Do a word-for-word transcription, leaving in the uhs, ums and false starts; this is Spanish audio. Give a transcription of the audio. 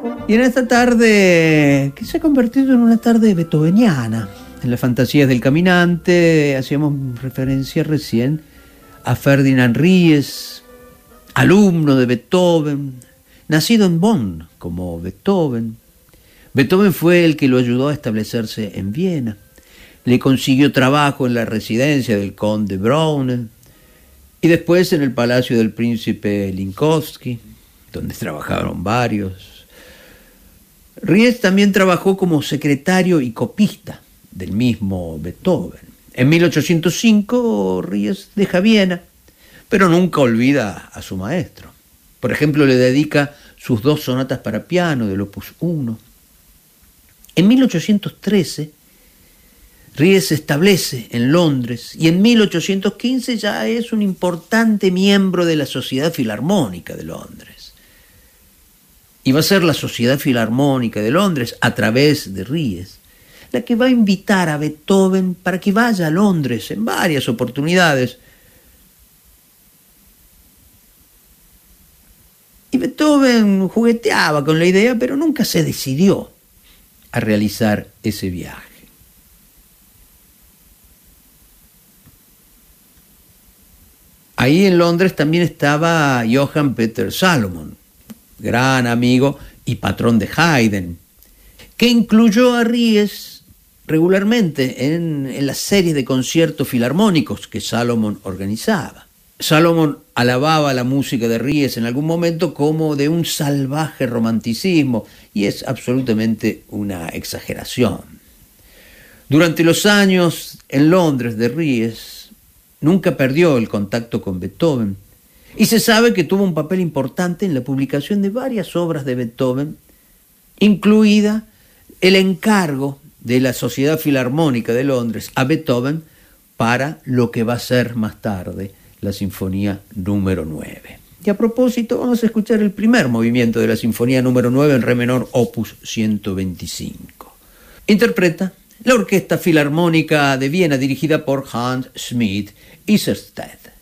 Y en esta tarde, que se ha convertido en una tarde beethoveniana, en las fantasías del caminante, hacíamos referencia recién a Ferdinand Ries, alumno de Beethoven, nacido en Bonn como Beethoven. Beethoven fue el que lo ayudó a establecerse en Viena. Le consiguió trabajo en la residencia del conde Braune y después en el palacio del príncipe Linkowski, donde trabajaron varios. Ries también trabajó como secretario y copista del mismo Beethoven. En mil ochocientos cinco Ries deja Viena, pero nunca olvida a su maestro. Por ejemplo, le dedica sus dos sonatas para piano del Opus uno. En mil ochocientos trece, Ries se establece en Londres y en mil ochocientos quince ya es un importante miembro de la Sociedad Filarmónica de Londres. Y va a ser la Sociedad Filarmónica de Londres, a través de Ries, la que va a invitar a Beethoven para que vaya a Londres en varias oportunidades. Y Beethoven jugueteaba con la idea, pero nunca se decidió a realizar ese viaje. Ahí en Londres también estaba Johann Peter Salomon, gran amigo y patrón de Haydn, que incluyó a Ries regularmente en, en las series de conciertos filarmónicos que Salomon organizaba. Salomon alababa la música de Ries en algún momento como de un salvaje romanticismo, y es absolutamente una exageración. Durante los años en Londres de Ries, nunca perdió el contacto con Beethoven, y se sabe que tuvo un papel importante en la publicación de varias obras de Beethoven, incluida el encargo de la Sociedad Filarmónica de Londres a Beethoven para lo que va a ser más tarde la Sinfonía número nueve. Y a propósito, vamos a escuchar el primer movimiento de la Sinfonía número nueve en re menor, opus ciento veinticinco. Interpreta la Orquesta Filarmónica de Viena, dirigida por Hans Schmidt Isserstedt.